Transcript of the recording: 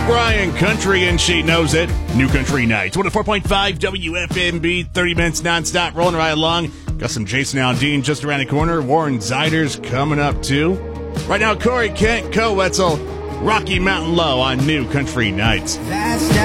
Bryan Country, and she knows it. New Country Nights. 104.5 WFMB, 30 minutes nonstop, rolling right along. Got some Jason Aldean just around the corner. Warren Ziders coming up, too. Right now, Corey Kent, Co Wetzel, Rocky Mountain Low on New Country Nights.